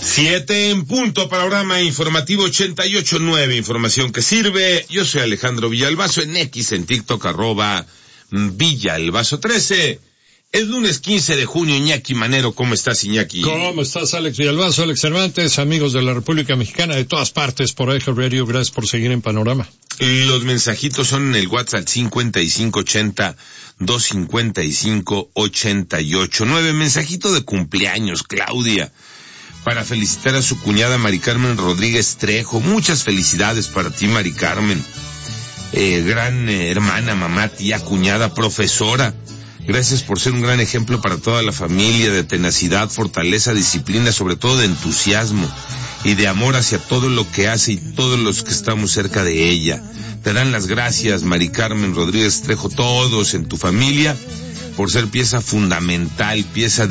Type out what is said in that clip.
7 en punto, panorama informativo 88.9, información que sirve. Yo soy Alejandro Villalbazo, en X, en TikTok, @Villalbazo13. Es lunes 15 de junio, Iñaki Manero. ¿Cómo estás, Iñaki? ¿Cómo estás, Alex Villalbazo, Alex Cervantes, amigos de la República Mexicana, de todas partes, por Eje Radio? Gracias por seguir en Panorama. Los mensajitos son en el WhatsApp 5580-255-88. Mensajito de cumpleaños, Claudia, para felicitar a su cuñada Mari Carmen Rodríguez Trejo. Muchas felicidades para ti, Mari Carmen. Gran hermana, mamá, tía, cuñada, profesora. Gracias por ser un gran ejemplo para toda la familia, de tenacidad, fortaleza, disciplina, sobre todo de entusiasmo y de amor hacia todo lo que hace y todos los que estamos cerca de ella. Te dan las gracias, Mari Carmen Rodríguez Trejo, todos en tu familia, por ser pieza fundamental, pieza